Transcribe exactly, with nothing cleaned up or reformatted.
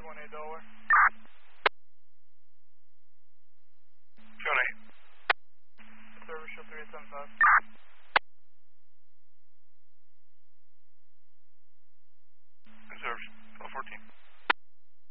one eight Delaware. two one eight. Service show three eight seven five.